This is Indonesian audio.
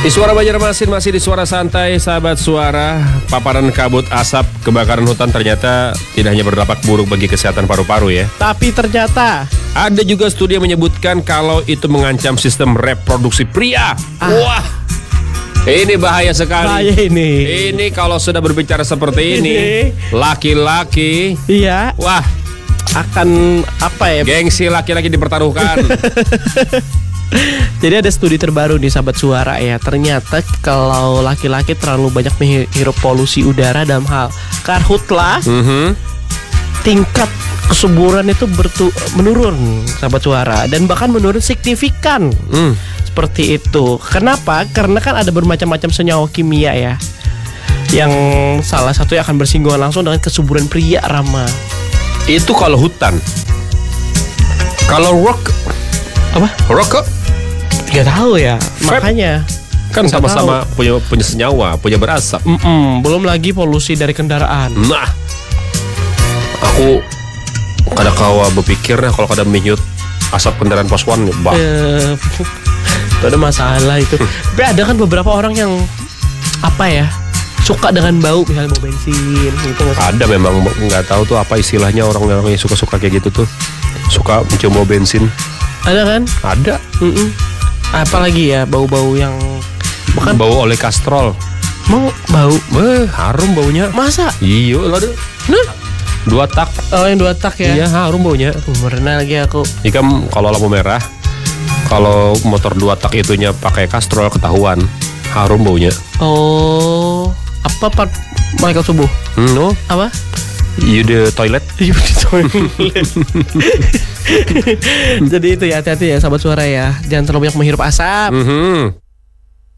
Di Suara Banjarmasin masih di Suara Santai, sahabat Suara. Paparan kabut asap kebakaran hutan ternyata tidak hanya berdampak buruk bagi kesehatan paru-paru ya. Tapi ternyata ada juga studi yang menyebutkan kalau itu mengancam sistem reproduksi pria. Wah, ini bahaya sekali. bahaya ini. Ini kalau sudah berbicara seperti ini, laki-laki, Iya, wah, akan apa ya? gengsi laki-laki dipertaruhkan. Jadi ada studi terbaru nih sahabat Suara ya. Ternyata kalau laki-laki terlalu banyak menghirup polusi udara dalam hal karhutlah, tingkat kesuburan itu menurun sahabat Suara, dan bahkan menurun signifikan. Seperti itu. Kenapa? Karena kan ada bermacam-macam senyawa kimia ya, yang salah satu yang akan bersinggungan langsung dengan kesuburan pria, Rama. Itu kalau hutan. Kalau Apa? rokok Gak tahu ya. Vape. Makanya kan nggak sama-sama punya senyawa, punya berasap. belum lagi polusi dari kendaraan. Nah, aku kada kawa berpikir kalau kada minyut asap kendaraan pos-1 bah. Itu ada masalah itu. Tapi ada kan beberapa orang yang apa ya, suka dengan bau, misalnya bau bensin gitu. Ada memang, nggak tahu tuh apa istilahnya, orang-orang yang suka-suka kayak gitu tuh, suka mencium bau bensin. Ada kan? Ada. Apalagi ya bau-bau yang bahkan Bau oleh kastrol. mau bau. Harum baunya. Masa? Iya, ada. Nah, 2 tak. oh yang 2 tak ya. Iya, harum baunya. Pernah lagi aku. Jika kalau lampu merah, kalau motor 2 tak itunya pakai kastrol ketahuan, harum baunya. Oh, apa part Michael Subuh? No, Apa? you the toilet. Iya di toilet. Jadi itu ya, hati-hati ya sahabat Suara ya. Jangan terlalu banyak menghirup asap.